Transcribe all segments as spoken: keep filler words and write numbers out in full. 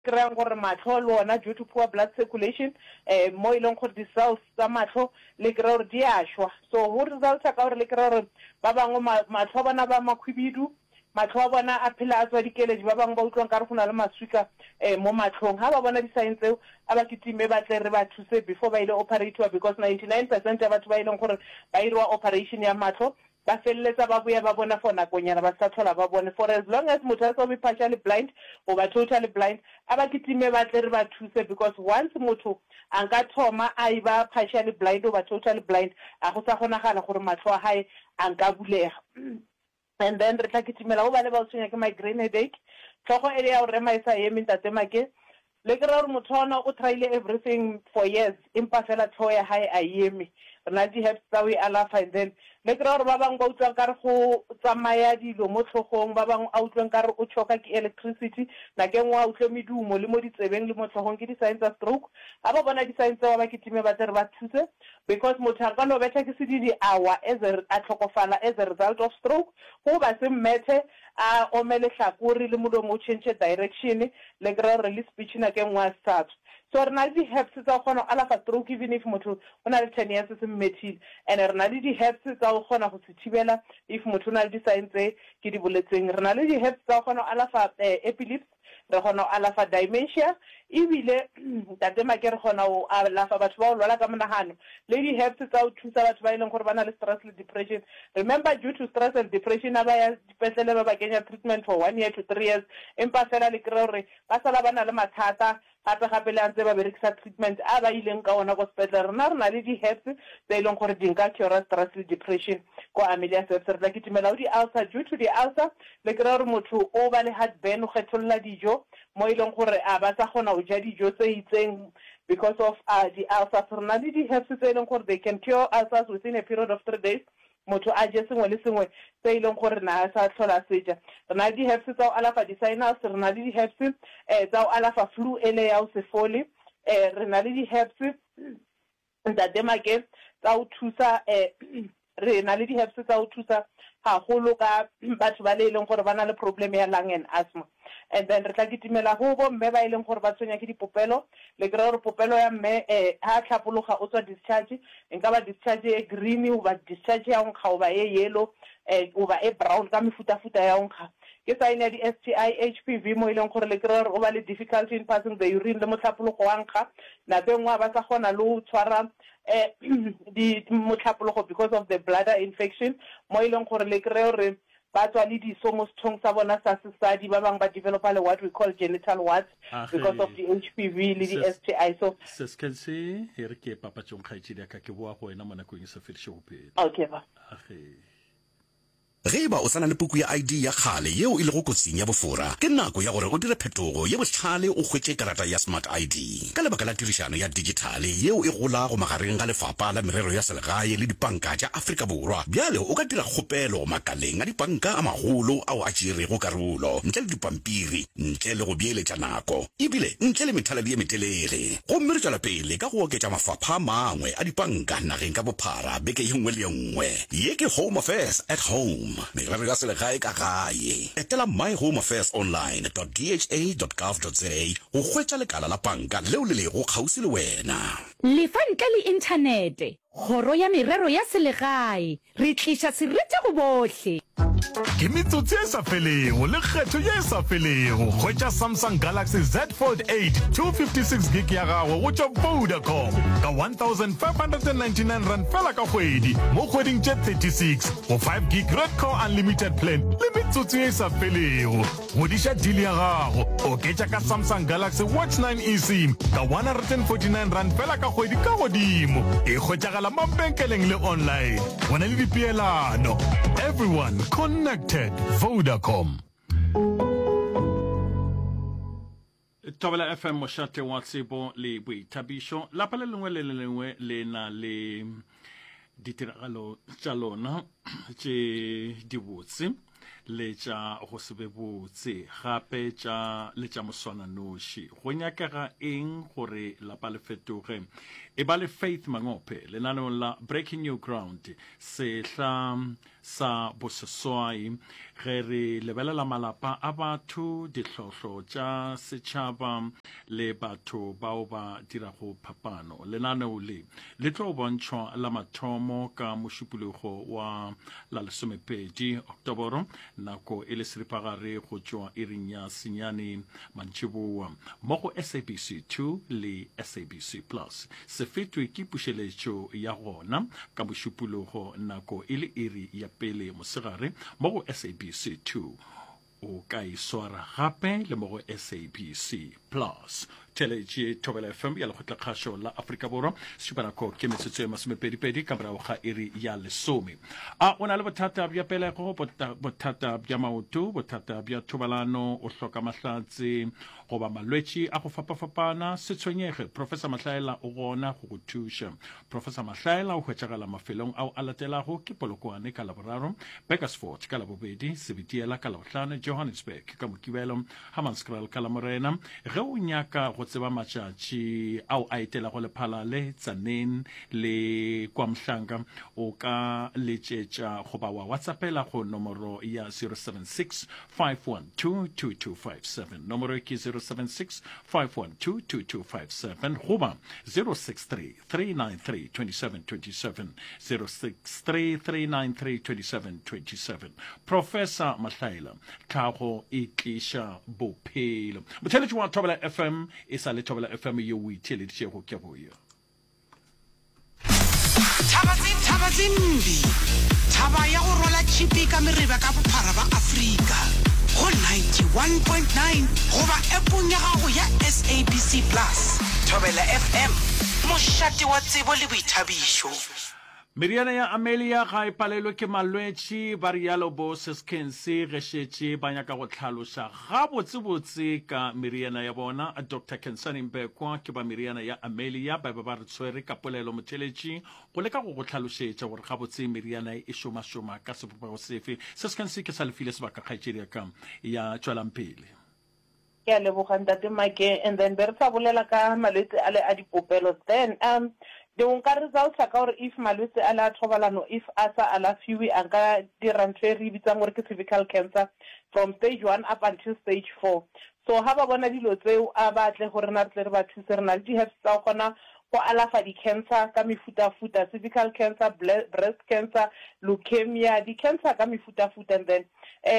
kry-ang gore matlho le ona due to poor blood circulation um mo e leng gore di-cells tsa matlho le kry-a gore di a šwa. So go resulta ka gore le kry-a gore ba bangwe matlho a bona ba makhwibidu, matlho a bona a phela a tswa dikeledi, ba bangwe ba utlwang ka re go na le maswika um mo matlhong. Ha ba bona di-sign tseo a ba kitime ba tle re ba thuse before ba ile operatiwa, because ninety-nine percent ya batho ba e leng gore ba iriwa operation ya matlho ba feleletsa ba boya ba bona for nakonyana ba sa tlhola ba bone. For as long as motho a sa be partially blind or ba totally blind, a ba kitime ba tle re ba thuse, because once motho a nka thoma a iba partially blind or ba totally blind, a go sa kgonagala gore matlho a hae a nka bulega. And then re tla kitimela go ba le ba o tshwenya ke migraine headache, tlhogo e le ya o rema e sa eme ntate make, le kry-a gore motho ona o tryile everything for years empa fela tlhogo ya hae a eme. Re na le di-herbs tsa o e alafa, and then le kry-a gore ba bangwe ba utlwang ka re go tsamaya dilo mo tlhogong, ba bangwe a utlwang ka re o choka ke electricity, nako e nngwe a utlwe medumo le mo ditsebeng le mo tlhogong ke di-signs tsa stroke. Ha ba bona di-signs tseo ba kitime ba tle re ba thuse, because motho a ka no betha ke sedidi hour a tlhokofala as a result of stroke, go ba se mmethe a omele tlhakore le molomo o change direction, le kry-a gore le speech nako e nngwe a se So re na le di-herbs tsa go kgona go alafa stroke even if motho o na le ten years se mmethile, and re na le di-herbs tsa go kgona go se thibela if motho o na le di-sign tse ke di boletseng. Re na le di-herbs tsa go kgona go alafa epilepsy, re kgona go alafa dementia, ebile ntate make re kgona go alafa batho ba o lwala ka monagano, le di-herbs tsa go thusa batho ba e leng gore ba na le stress le depression. Remember, due to stress and depression a ba ya dipetlele ba ba kenya treatment for one year to three years, empa fela le kry-a gore ba sala ba na le mathata gape gape le a ntse ba berekisa treatment a ba ileng ka ona ko sepetlele. Rena re na le di-herbs tse e leng gore di nka cure stress le depression ko Amelia Herbs. Re tla kitimela o di-ulcer, due to di-ulcer le kry-a gore motho o ba le heartburn, o kgetholola dijo mo e leng gore a ba sa kgona go ja dijo tse itseng because of uh, di-ulcers. Re na le di-herbs tse e leng gore they can cure ulcers within a period of three days, motho a je sengwe le sengwe tse e leng gore na sa tlhola seja. Re na le di-herbs tsa o alafa di-sinus, re na le di-herbs um tsa o alafa flu ele ya o se fole, um re na le di-herbs ntate make tsa o thusa, um re na le di-herbs tsa o thusa gagolo ka batho ba le e leng gore ba na le problem ya lung and asthma. And then re tla kitimela go bo mme ba e leng gore ba tshwenya ke dipopelo, le kry-a gore popelo ya mme um ha tlhapologa o tswa discharge, nka ba discharge e green, o ba discharge ya nkga, o ba e yellow, um o ba e brown ka mefutafuta ya nkga. Ke sign ya di-S T I, H P V mo e leng gore le kry-a gore o ba le difficulty in passing the urine le motlhapologo wa nkga, nako e nngwe ba sa kgona le o tshwara um di motlhapologo because of the bladder infection, mo e leng gore le kry-a gore ba tswa le diso mo sethong sa bona sa sesadi, ba bangwe ba developa le what we call genital warts because of the H P V le di-S T I. So se se he re ke papatšong kgaetšedi ka ke boa go wena mo nakong e sa fediše go pele. Okay ba. Ge ba o tsana le puku ya I D ya kgale yeo e le go kotsing ya bofora, ke nako ya gore o dire phetogo ye botlhale o hwetše karata ya Smart I D ka lebaka la tirišano ya digitale yeo e gola go magareng ga lefapha la merero ya selegae le dipanka tša Afrika Borwa. Bjale o ka dira kgopelo makaleng a dipanka a magolo ao a tšerego karolo ntle le dipampiri, ntle le go beeletša nako, ebile ntle le methaladi ye metelele. Gomme re tšwela pele ka go oketša mafapha a mangwe a dipanka nageng ka bophara beke ye nngwe le ye nngwe. Ye ke Home Affairs at Home, merero ya selegae ka gae. Etela my home affairs online dot d h a dot gov dot za go hwetša lekala la panka leo le lego kgauswi le wena. Lefa ntle le inthanete, kgoro ya merero ya selegae, re tliša serete go bohle. Ke metsotso e sa felego le kgetho ye e sa felego. Hwetša Samsung Galaxy Z Fold eight two fifty-six gig ya gago go tšwa Vodacom ka one thousand five hundred ninety-nine rand fela ka kgwedi mo kgweding tše thirty-six go five gig red core unlimited plan le metsotso ye e sa felego. Godiša deal ya gago, oketša ka Samsung Galaxy Watch nine eSIM ka one hundred forty-nine rand fela ka kgwedi ka godimo. E hwetšagala mabenkeleng le online. Go na le dipeelano. Everyone connected. Vodacom. Tobela F M mošate wa tsebo le boithabišo. Lapa le lengwe le le lengwe le na le ditiragalo tša lona tše di botse. le tša go se be botse gape tša le tša moswananoši go nyakega eng gore lapa le fetoge e ba le Faith Mangope lenaneong la Breaking New Ground sehla sa boseswai ge re lebelela malapa a batho ditlhotlho tša setšhaba le batho bao ba dirago phapano lenaneo le le tlo bontšhwa la mathomo ka mošupologo wa la lesomepedi Oktoboro nako e le seripagare go tšwa iring ya senyane mantšiboa mo go S A B C two le S A B C Plus se fetwe ke pušeletšo ya gona ka mošupologo nako e le iri ya pele mosegare mo go S A B C two o ka e swara gape le mo go S A B C Plus Teleji Thobela F M ya lekgotlakgašo la Afrika Borwa sesupanako ke metsotso e masomepedipedi ka morago ga iri ya lesome a o na le bothata bja pelego bothata bja maoto bothata bja thobalano o hloka mahlatse goba malwetši a go fapafapana se tshwenyege Professor Mahlaela o gona go go thuša Professor Mahlaela o hwetšagala mafelong ao a latelago ke Polokwane ka laboraro Bakersford ka labobedi Sebitiela ka labohlano Johannesburg ka mokibelo Hammanskraal ka lamorena ge o nyaka go tseba matšatši ao a etelago lephala le Tzaneen le kwa Mhlanga o ka letšetša goba wa whatsappela go nomoro ya zero seven six five one two two two five seven nomoro ke zero seven six five one two two two five seven goba zero six three three nine three two seven two seven zero six three three nine three two seven two seven Professor Mahlaela tlhago e tliša bophelo motheletši wa Thobela F M e sa le Thobela F M yo o itheleditšego ke boyo Thabatsi thabatsi mbi thaba ya go rola chipi ka mereba ka bophara ba Afrika go ninety-one point nine goba epong ya gago ya S A B C Plus Thobela F M mošate wa tsebo le boithabišo Meriana ya Amelia ga e palelwe ke malwetši ba rialo bo seskense ge šetše ba nyaka go tlhaloša ga botsebotse ka meriana ya bona Doctor Kensani Mbekwa ke ba meriana ya Amelia ba ba re tshwere ka polelo motheletši go leka go go tlhalošetša gore ga botse meriana e šoma-šoma ka sepopago sefe seskense ke sa lefile sebaka kgaetšedi ka ya tšwelampele ke a lebogang Ntate Make and then be re sa bolela ka malwetse a le a dipopelo then um the nka results ka gore if malwetse a la thobalano if asa ala fiwi anka dira ntho e re bitsang gore ke cervical cancer from stage one up until stage four so ha ba bona dilo tseo a batle gore na re ba thuse re na le di-herbs tsa gona go alafa di-cancer ka mefuta-futa cervical cancer breast cancer leukemia di-cancer ka mefuta-futa and then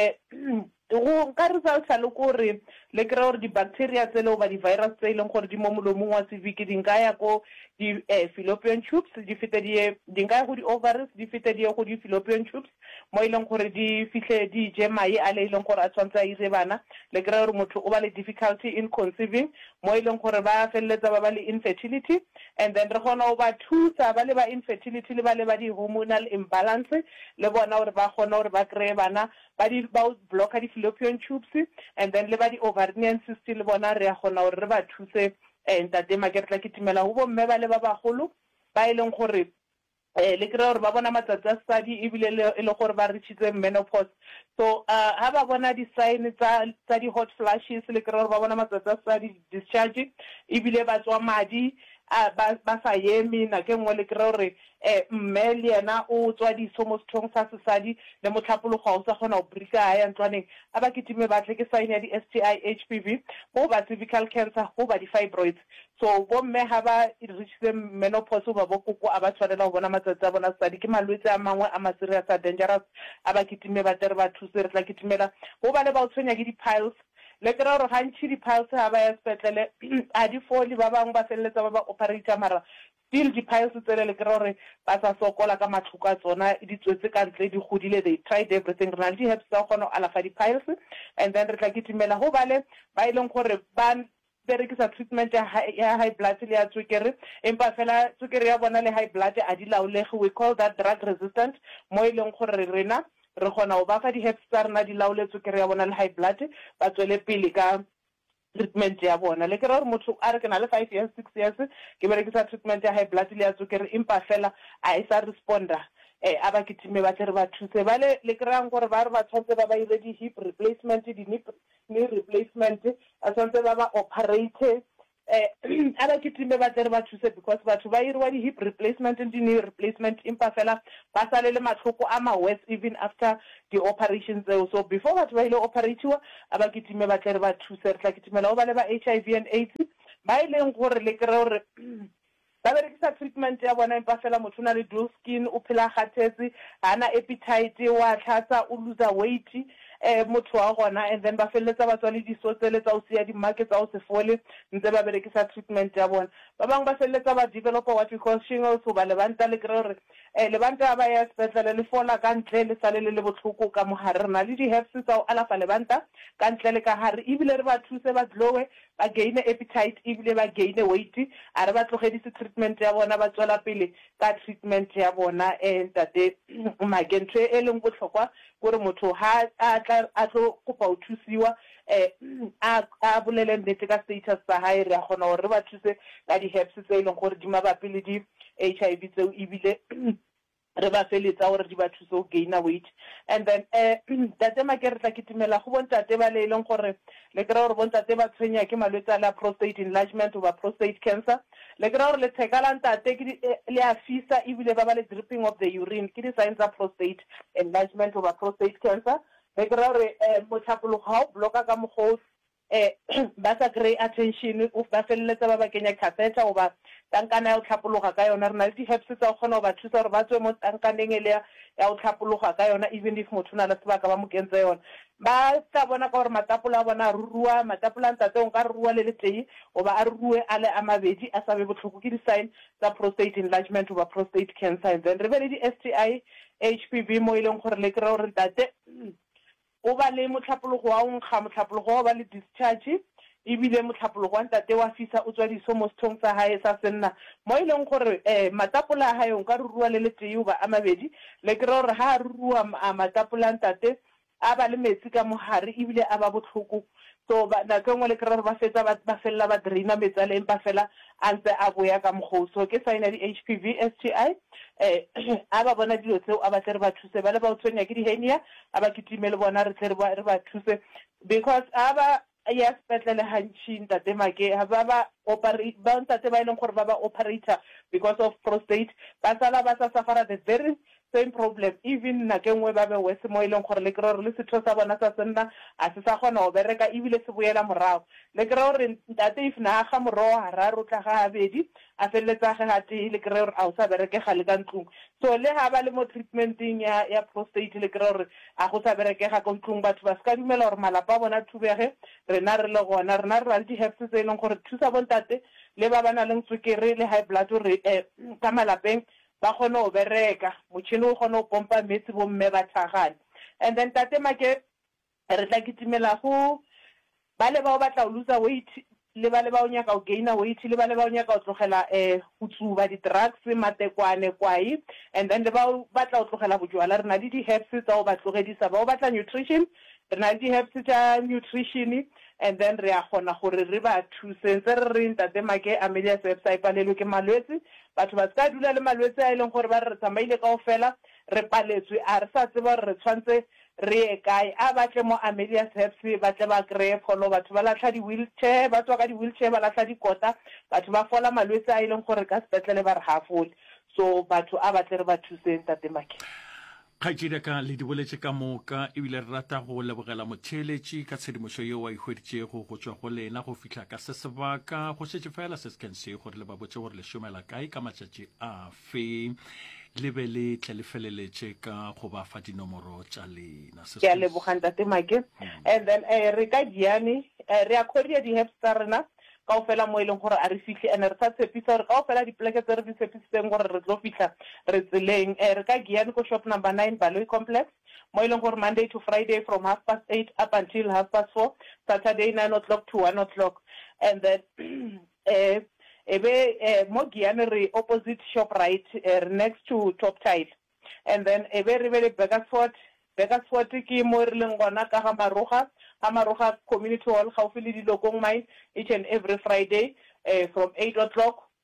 um go nka resulta le gore le kry gore di-bacteria tse leo ba di-virus tse e leng gore di mo molomong wa civic di nka ya ko di-fallopian tubes di fete di nka ya go di-ovaries di fete di ye go di-fallopian tubes mo e leng gore di fitlhe di je mae a le e leng gore a tshwanetse a ire bana le kry gore motho o ba le difficulty in conceiving mo e leng gore ba feleletsa ba ba le infertility and then re kgona go ba thusa ba le ba infertility le ba le ba di-hormonal imbalance le bona gore ba kgona gore ba kry-e bana ba di ba blocka di-fallopian tubes and then le ba di-ovarian cyst le bona re a kgona gore re ba thuse Ntate Make re tla kitimela go bomme ba le ba bagolo ba e leng gore eh le kry gore ba bona matsatsi a sadi ebile e le gore ba reachitse menopause so ha ba bona di-sign tsa di-hot flashes le kry gore ba bona matsatsi a sadi discharge ebile ba tswa madi ba sa yeme na ke ngwe le kry gore mme le yena o tswa diso mo sethong sa sesadi le motlhapologo o sa kgona go brika a ya ntlwaneng a ba kitime batle ke sign ya di-S T I H P V go ba cervical cancer go ba di-fibroids so bomme ha ba reachitse menopause ba bokoko a ba tshwanela go bona matsatsi a bona sesadi ke malwetse a mangwe a ma-serious a dangerous a ba kitime batle re ba thuse re tla kitimela go ba le ba o tshwenya ke di-piles le kry gore gantši di-piles ga ba ya sepetlele a di fole ba bangwe ba feleletsa ba ba operator mara still di-piles tsele le kry gore ba sa sokola ka matlhoko a tsona di tswetse ka ntle di godile they tried everything re na le di-herbs tsa go kgona go alafa di-piles and then re tla kitimela go bale ba e leng gore ba berekisa treatment ya high blood le ya tswekere empa fela tswekere ya bona le high blood a di laolege we call that drug resistant mo e leng gore rena re kgona go ba fa di-herbs tsa rena di laole tswekere ya bona le high blood ba tswele pele ka treatment ya bona le ke re motho a re ke na le five years six years ke berekisa treatment ya high blood le ya tswekere empa fela a isa responda eh a ba kitime ba tle re ba thuse ba le le krang gore ba re ba tshwantse ba ba ile di hip replacement di knee replacement a tshwantse ba ba operate eh a ba kitime ba tle re ba thuse because batho ba irwa di hip replacement and di knee replacement impa fela ba sale le matlhoko a ma worse even after the operations so before batho ba ile operatiwa a ba kitime ba tle re ba thuse re tla kitimela o ba le ba H I V and AIDS ba ile ng gore le kre gore ba berekisa treatment ya bona impa fela motho na le dual skin o phela khathetse hana appetite wa tlhatsa o lose weight eh motho wa gona and then ba felletsa ba tswa le disotsele tsa o sia di market tsa o se fole ntse ba berekisa treatment ya bona ba bang ba felletsa ba develop what we call shingles so ba le banta le kre eh le banta ba ya special le fola ka ntle le sale le le botlhoko ka mohare rena le di herbs tsa o alafa le banta ka ntle le ka hare ibile re ba thuse ba glowe ba gain appetite ibile ba gain weight a re ba tlogedise treatment ya bona ba tswela pele ka treatment ya bona eh tate magentwe e leng botlhokwa gore motho ha a tla a tlo kopa o thusiwa eh a a bolele nnete ka status sa hae re a gona gore re ba thuse ka di herbs tse e leng gore di mabapi le di H I V tseo ibile re ba feletsa gore di ba thuse o gain weight and then eh tate makere tla kitimela go bontate ba le leng gore le kra gore bontate ba tshwenya ke malwetse a la prostate enlargement or prostate cancer le kra gore le thekala ntate ke le a fisa ibile ba ba le dripping of the urine ke di signs of prostate enlargement or prostate cancer le kra gore motlhapolo ga o bloka ka mogotsi eh ba sa kry attention o ba felletsa ba ba kenya catheter o ba tankana ya o tlhapologa ka yona rena le di herbs tsa go gona o ba thusa gore ba tswe mo tankaneng ele ya o tlhapologa ka yona even if motho na le sebaka ba mo kentse yona ba tla bona ka gore matapola a bona a rurua matapola ntate o nka rurua le le tei o ba a rurue a le a mabedi a sa be botlhoko ke di-sign tsa prostate enlargement oba prostate cancer and then re be le di-S T I H P V mo e leng gore le kry gore ntate o ba le motlhapologo wa o nkga motlhapologo wa ba le discharge ibile motlhapologo wa ntate wa fisa o tswa diso mo sethong sa hae sa senna mo e leng gore eh matapola a hae o ka rurua le le tei o ba a mabedi le kry gore ha a rurua matapola ntate a ba le metsi ka mohare ibile a ba botlhoko so ba na ke ngwe le kry gore ba fetsa ba fella ba draina metsi a le empa fela a ntse a boya ka mogou so ke sign ya di H P V S T I eh a ba bona dilo tseo a ba tle re ba thuse ba le ba o tshwenya ke di hernia a ba kitimele bona re tle re ba thuse because a ba ya spetlele hantshi ntate make ha ba ba operate ba ntate ba ileng gore ba ba operator because of prostate ba sala ba sa suffer the very same problem even na ke ngwe ba be wese mo ileng gore le kry gore le setho sa bona sa senna a se sa gona o bereka ibile se boela morago le kry gore ntate if na ga moroa ha ra rotla ga abedi a felletsa ga gate le kry gore a o sa bereke ga le ka ntlong so le ha ba le mo treatmenting ya ya prostate le kry gore a go sa bereke ga ka ntlong batho ba ska dumela gore malapa a bona thubege rena re le gona rena re ba le di herbs tse e leng gore thusa bontate le ba bana leng tswekere le high blood re ka malapeng ba gone o bereka motšhini o gone o pompa metsi bo mme ba thagane and then tate make re tla kitimela go ba le ba o batla o lose weight le ba le ba o nyaka o gain weight le ba le ba o nyaka o tlogela eh go tsuba di drugs matekwane kwai and then le ba o batla o tlogela bojwala rena le di herbs tsa o ba tlogedisa ba o batla nutrition rena le di herbs tsa nutrition and then re a gona gore re ba thuse ntse re re ntate make Amelia website palelwe ke malwetse batho ba ska dula le malwetse a ileng gore ba re tsamaile kaofela re paletswe a re sa tseba re tshwantse re e kae a batle mo Amelia's Herbs ba tle ba kry follow batho ba latlha di wheelchair ba tswa ka di wheelchair ba latlha di kota batho ba fola malwetse a ileng gore ka sepetlele ba re hafole so batho a batle re ba thuse ntate make kgaitsedi ka le di boletse ka moka ebile re rata go lebogela motheletši ka tshedimošo yeo wa ihweditšego go tswa go lena go fihla ka se sebaka go šetše fela se se kense gore le ba botse gore le šomela kae ka matšatši a fe le be le tle le feleletše ka go ba fa dinomoro tša lena ke a lebogang ntate make and then re ka diane re a kgoria di-herbs tsa rena ka o fela mo e leng gore a re fitlhe and re sa tshepisa gore ka o fela dipoleke tse re di tshepisitseng gore re tlo fitlha re tseleng re ka giane ko shop number nine Baloyi complex mo e leng gore Monday to Friday from half past eight up until half past four Saturday nine o'clock to one o'clock and then eh ebe mo giane re opposite shop right next to Top Tile and then ebe re be le Bakersford Bakersford ke mo re leng gona ka ga Maroga Amaroga Community Hall gaufi le dilokong mine each and every Friday uh, from eight o'clock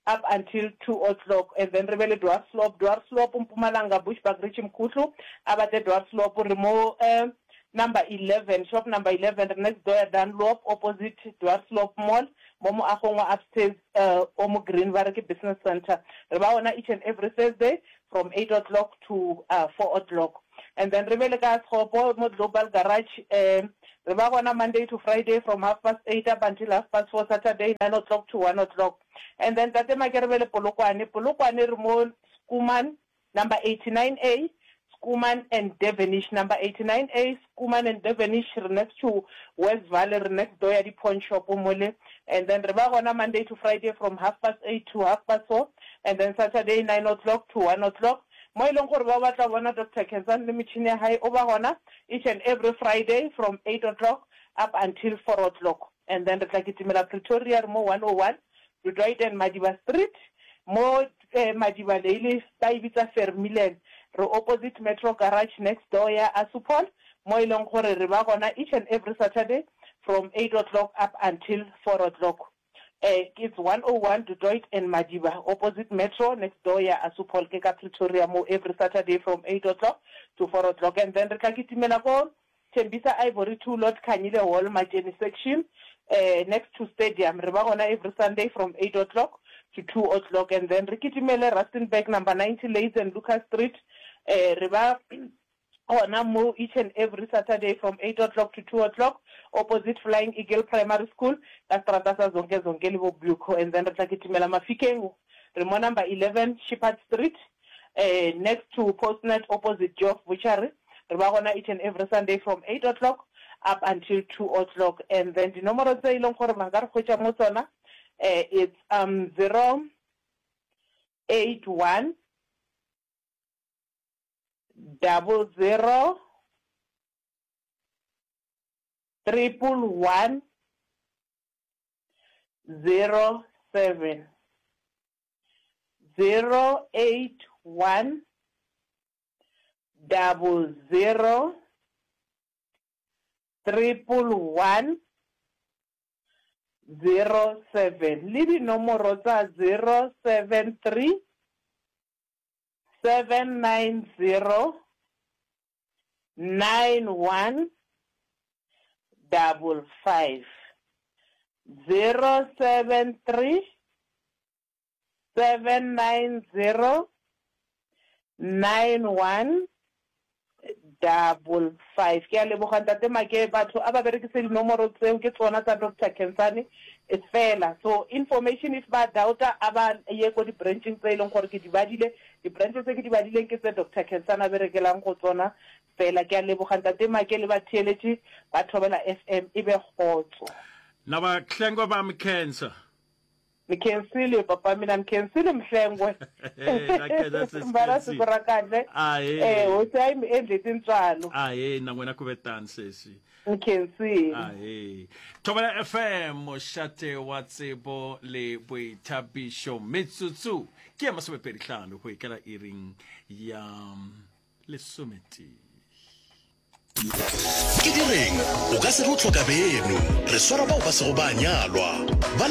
up until two o'clock. And then Rebele Dwarf Slope, Dwarf Slope, Mpumalanga, Bushbuck, Richim Kutlu, Abate Dwarf Slope, Remo, uh, number eleven, shop number eleven, next door Dunlop, opposite Dwarf Slope Mall, Momo Akongwa upstairs, uh, Omo Green Varaki Business Center. Rebaona each and every Thursday from eight o'clock to uh, four o'clock. And then Rebele Gas Hopo, Global Garage, um, Rebaona Monday to Friday from half past eight up until half past four, Saturday, nine o'clock to one o'clock. And then Tate Makerebele Polokwane, Polokwane Remo Skuman, number eighty-nine A, Skuman and Devenish, number eighty-nine A, Skuman and Devenish, next to West Valley, next door at the pawn shop, Umole. And then Rebagona Monday to Friday from half past eight to half past four. And then Saturday, nine o'clock to one o'clock. Moi Longo Rabata, one of Doctor Kensan, Limichine High Overhona, each and every Friday from eight o'clock up until four o'clock. And then the Takitimela Pretoria, Mo one oh one, Redroit and Madiba Street, Mo Madiba Daily, Taibita Fermilen, opposite Metro Garage next door, ya Asupol, Moi Longo Rabagona, each and every Saturday from eight o'clock up until four o'clock. Uh, it's one oh one Detroit and Madiba, opposite Metro, next door, ya Asupol, Keka Pretoria, Mo every Saturday from eight o'clock to four o'clock. And then the Kakiti go, Tembisa Ivory two Lot Kanyile Hall, Majeni section, uh, next to Stadium, Rebagona every Sunday from eight o'clock to two o'clock. And then Rikitimele, Rustenburg, number ninety, Lays and Lucas Street, uh, Reba. Oh, now each and every Saturday from eight o'clock to two o'clock, opposite Flying Eagle Primary School, Astratasa Zonke Zongeli Buko, and then Ratakitimela Mafikeng, Remo number eleven, Shepherd Street, uh, next to Postnet, opposite Geoff Butchery, Rebagona each and every Sunday from eight o'clock up until two o'clock. And then the number of the Ilong Kormagar Kocha Mosona, it's um zero eight one. Double zero triple one zero seven zero eight one double zero triple one zero seven. Lidi nomoro za zero seven three seven nine zero nine one double five zero seven three seven nine zero nine one double five. Ke a leboga ntate make batho a ba berekise dinomoro tseo ke tsona tsa Doctor Kensani it's fela. So information if ba doubta aba ye go di branching tse ileng gore ke di badile di branches tse ke di badileng ke tse Doctor Kensani a berekelang go tsona fela. Ke a leboga ntate make le ba theeletše ba thobela F M e be khotso na ba hlengwa ba mkhensa Mkhensile papa mina Mkhensile mhlengwe mbara sikurakadle eh usayi endlete intswalo ah eh na wena kubetani sesi Mkhensile ah eh Thobela F M moshate wa tsebo le boithabišo metsotso ke ma sobe pedi hlano go ikela iring ya lesometi ke direng o ka se go tlhoka beno re swara ba o ba se go ba nyalwa.